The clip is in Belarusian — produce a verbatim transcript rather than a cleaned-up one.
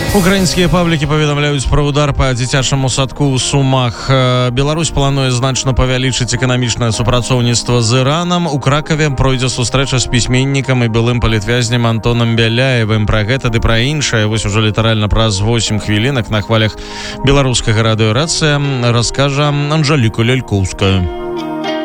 Украінскія паблікі паведамляюць пра ўдар па дзіцячаму садку ў Сумах. Беларусь плануе значна павялічыць эканамічнае супрацоўніцтва з Іранам. У Кракаве пройдзе сустрэча з пісьменнікам і былым палітвязнем Антонам Бяляевым. Пра гэта ды пра іншае вось ужо літаральна праз восем хвілінак на хвалях беларускага радыёрацыя раскажа Анжэліка Лялькоўская.